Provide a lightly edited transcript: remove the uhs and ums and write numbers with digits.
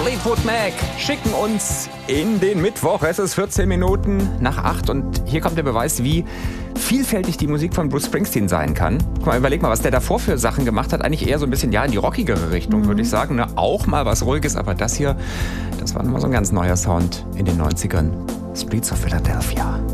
Fleetwood Mac schicken uns in den Mittwoch. Es ist 14 Minuten nach 8 und hier kommt der Beweis, wie vielfältig die Musik von Bruce Springsteen sein kann. Guck mal, überleg mal, was der davor für Sachen gemacht hat. Eigentlich eher so ein bisschen in die rockigere Richtung, würde ich sagen. Ne? Auch mal was Ruhiges, aber das hier, das war nochmal so ein ganz neuer Sound in den 90ern. Streets of Philadelphia.